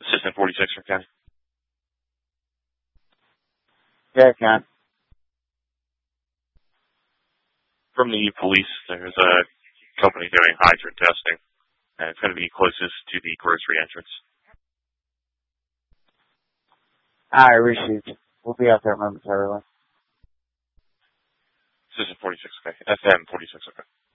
Assistant 46 for Ken. Yeah, Ken. From the police, there's a company doing hydrant testing, and it's going to be closest to the grocery entrance. I received. We'll be out there momentarily. Assistant 46, okay. FM 46, okay.